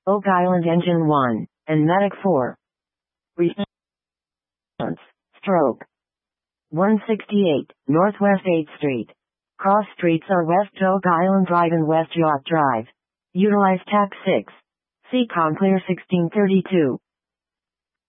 Oak Island Engine 1, and Medic 4. Response. Stroke. 168, Northwest 8th Street. Cross streets are West Oak Island Drive and West Yacht Drive. Utilize TAC 6. See Conclear 1632.